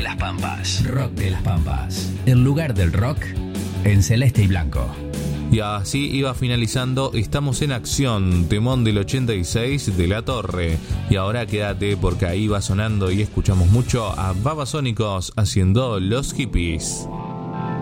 las Pampas. Rock de las Pampas. El lugar del rock en celeste y blanco. Y así iba finalizando Estamos en Acción, temón del 86 de La Torre. Y ahora quédate porque ahí va sonando y escuchamos mucho a Babasónicos haciendo Los Hippies.